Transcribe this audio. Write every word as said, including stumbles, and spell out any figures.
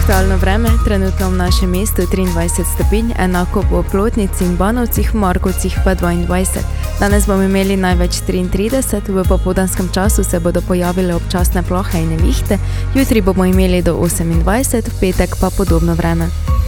Aktualno vreme, trenutno v našem mestu triindvajset stopinj, enako po Oplotnici in Banovcih, Markovcih pa dvaindvajset. Danes bomo imeli največ triintrideset, v popoldanskem času se bodo pojavile občasne plohe in nevihte, jutri bomo imeli do osemindvajset, v petek pa podobno vreme.